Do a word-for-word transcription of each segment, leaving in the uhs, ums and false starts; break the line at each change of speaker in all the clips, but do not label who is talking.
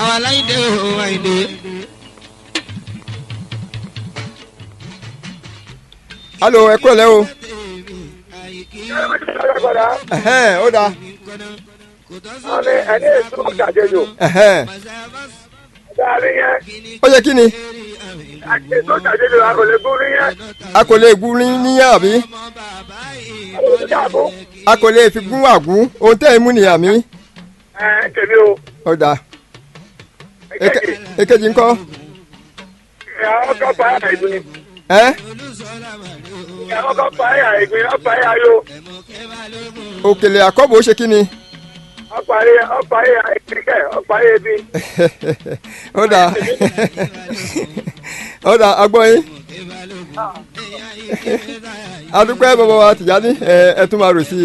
àwọn aláìdé o àìdé.
alo ẹ kúrò lẹ́ o. ẹhẹ́n ó dáa.
ọ̀nẹ́ ẹni èso ṣàjẹjò.
ẹhẹ́n
dáadé yẹn.
ó yẹ kí ni.
èso ṣàjẹjò àkọlé gúrí yẹn.
a kò lè gún ní níyàn àbí. a kò lè fi gún àgún ohun tẹ́ ẹ mú nìyà mi.
ẹ tèmi o.
ó dáa. Eke- èkejì ńkọ́.
àwọn kan pa ẹ̀yà ìgbín.
ẹ
àwọn kan pa ẹ̀yà ìgbín ọ̀pá ẹ̀yà yó.
òkèlè àkọ́bò ó ṣe kí ni.
ọ̀pá ẹ̀yà ọ̀pá ẹ̀yà ìgbín kẹ̀ ọ̀pá ẹ̀yà ìgbín.
ó dáa. ó dáa agbọ́ yín. adúpẹ́ bàbá wa Tìjání ẹ ẹ tún máa rò sí i.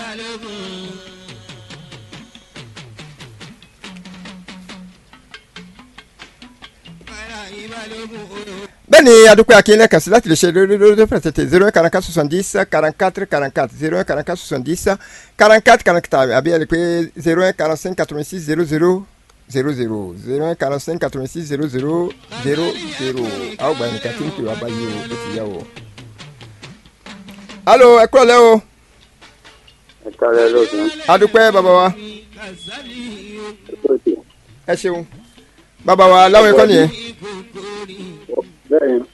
bẹ́ẹ̀ ni adúpẹ́ akínyẹlẹ kàn sí láti lè ṣe lórí fẹ̀rẹ̀ tètè zero un quarante-quatre soixante-dix quarante-quatre quarante-quatre zero un quarante-quatre soixante-dix quarante-quatre quarante-quatre àbí ẹ lè pé zero un quarante-cinq quatre-vingt-six zéro zéro zéro zéro zero un quarante-cinq quatre-vingt-six zéro zéro zéro zéro àwọn ọgbà ẹnìkan tí ń pè wá báyìí o ó ti yá o. alo ẹ kúrò lẹ́ o.
ẹ kálẹ̀ lóògùn.
adúpẹ́ bàbá wa ẹ ṣeun bàbá wa láwọn ẹ̀kọ́ nìyẹn.
bẹ́ẹ̀ni.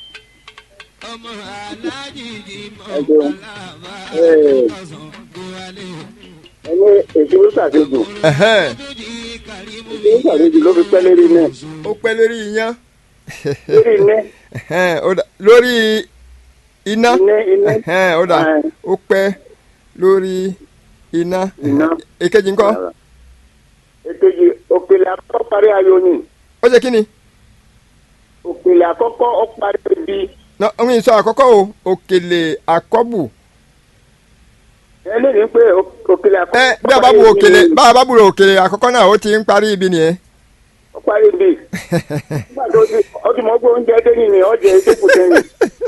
ẹ jẹun. ẹni èso ṣàjẹjò.
Ẹ̀hẹ́n,
èso ṣàjẹjò ló fi pẹ́ lérí náà.
ó pẹ́ lórí iyán.
lérí iná.
Ẹ̀hẹ́n, ó dà- lórí iná.
iná iná.
Ẹ̀hẹ́n, ó dà
Ẹ̀hẹ́n.
ó pẹ́ lórí iná.
Iná.
èkejì ńkọ́.
èkejì òkèlè àkọ́kọ́ parí ayọ̀ ni.
ó ṣe kí ni.
òkèlè àkọ́kọ́ ó parí ibi.
Ná, omi ìsọ àkọ́kọ́ o òkèlè àkọ́bù.
ẹni ní pé òkèlè àkọ́kọ́.
ẹ bí a bá bu òkèlè bá a bá bu òkèlè àkọ́kọ́ náà ó ti ń parí ibi nìyẹn.
ó parí ibi. nígbà tó ti ọtí mọ́ pé oúnjẹ dé nìyẹn ọjọ́ ètò kù sẹ́yìn.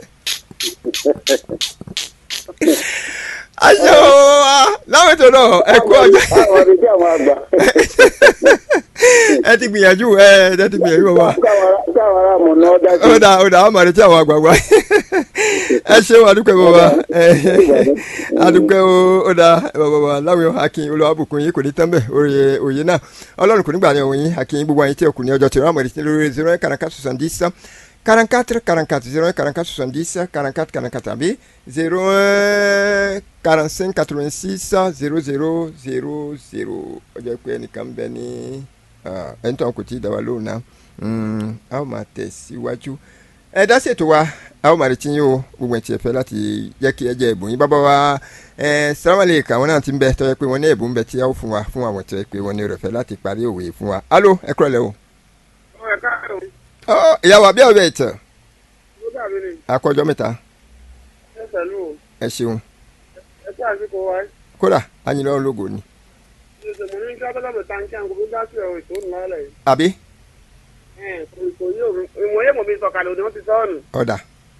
ayé o wa láwọn ètò náà ẹ kú ọjọ́.
àwọn ọ̀rẹ́ tí àwọn àgbà.
ẹ ti gbìyànjú ẹ ẹ ti gbìyànjú wa.
káwọn ará mọ̀ náà dájú.
ó dà ó dà àwọn màrìtí àwọn àgbààgbà ẹ ṣeun àdúpẹ́ bàbá àdúpẹ́ ó dà bàbá láwọn akin olùwàbùkún yìí kò ní tán bẹ́ẹ̀ òye òye náà ọlọ́run kò ní gbà ní òun yín akin gbogbo àyín tí ẹ kù ní ọjọ́ tí wọ́n mọ̀rìtí lórí zero un quarante-quatre soixante-dix quarante-quatre quarante-quatre zero un quarante-quatre soixante-dix quarante-quatre quarante-quatre àbí zero un quarante-cinq quatre-vingt-six zéro zéro zéro zéro ọjọ́ pé ẹnìkan bẹ ní ẹni tó ń kò tí ì dá wa lóhùn náà a ó máa tẹ̀síwájú ẹ dá sí ètò wa a ó máa retí yín o gbogbo ẹ̀ tí ẹ fẹ́ láti jẹ́ kí ẹ jẹ́ ẹ̀bùn yín bàbá wa ẹ sàrámàlì kà wọ́n náà ti ń bẹ tọ́jú pé wọ́n ní ẹ̀bùn ń bẹ tí a ó fún wa fún àwọn tí ẹ pé wọ́n ní rẹ̀ fẹ́ láti parí òwe fún wa alo ẹ kúrò lẹ́ o. ọ ìyá wa bí ọbẹ̀ ìtàn akọjọ́ mẹ́ta ẹ ṣeun kódà anyinlọ́run lógo ni àbí
ìmọ̀ye mọ̀ mi sọ̀kalẹ̀ òní wọ́n ti sọ́ọ̀nù.
ọ̀dà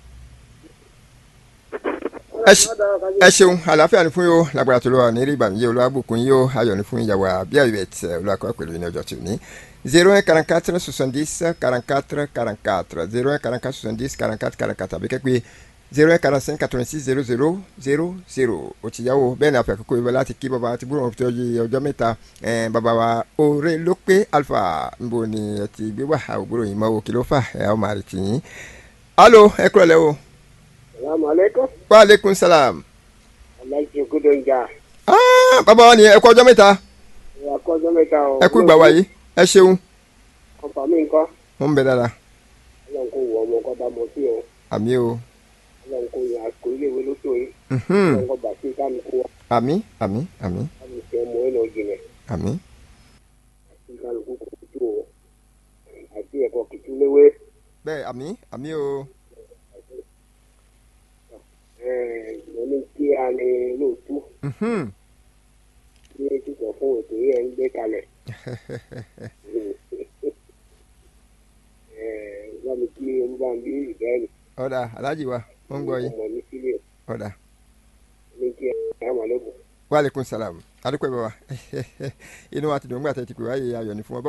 ẹ ṣe- ẹ ṣeun àlàáfíà ni fún yóò lágbára tó lọ́wọ́ ní rí ìbànújẹ́ olúwàbùkún yóò ayọ̀ ni fún ìyàwó àbíyá ìbẹ̀t olùwàkọ́ pẹ̀lú ní ọjọ́ tí ò ní zero un quarante-quatre soixante-dix quarante-quatre quarante-quatre zero un quarante-quatre soixante-dix quarante-quatre quarante-quatre àbí kẹ́pẹ́ zero un quarante-cinq quatre-vingt-six zéro zéro zéro zéro ó ti yáwó bẹ́ẹ̀ ni àfẹ́ àkókò ìbọn láti kí bàbá àti búrò ọ̀pọ̀ ọjọ́ mẹ́ta ẹ̀, bàbá wa òre ló pé alpha nbo ni ẹ ti gbé wá àwògbòrò yìí mọ́ o kí ló fà ẹ̀ ọ́ máa retí yín. alo ẹ kúrò lẹ́ o.
salaamaleykum.
wa aleykum salaam.
aláìsí kúndé ń jà.
Ah, bàbá wa ni ẹ kú ọjọ́ mẹ́ta
ìwà kọjọ́ mẹ́ta o.
ẹ kú ìgbà wa yìí ẹ ṣeun
ọ̀pá mi nǹkan.
mo ń bẹ dáadáa
ọlọ́run kò wọ ọmọ ọkọ bá mọ sí o.
àmì o
ọlọ́run kò yàn àsìkò iléèwé lóṣù yìí.
mhm,
ọlọ́run kò bà sí kálukú wa.
àmì àmì àmì
láti ṣe ọmọ ẹ̀ lọ jìnlẹ̀.
àmì
àti kálukú kò kìtú o. àti ẹ̀kọ́ kìtú léwé.
bẹ́ẹ̀ àmì àmì o
mo ní kí a ní lóòtú.
mhm,
kí ẹ ti sọ fún ètò yìí ẹ̀ ń gbé kalẹ̀. láti kí olúbàbí ìbẹ́ẹ̀lì.
ọ̀dà aláàjì wa wọ́n ń gbọ́ yìí
ọmọ mi sílẹ̀.
ọ̀dà
ní kí ẹ sàmà lẹ́kọ̀ọ́.
wa aleykum salaam adúpẹ́ bàbá inú wa ti dùn nígbà tẹ́ ti pè wáyé ayọ̀ ní fún ọ.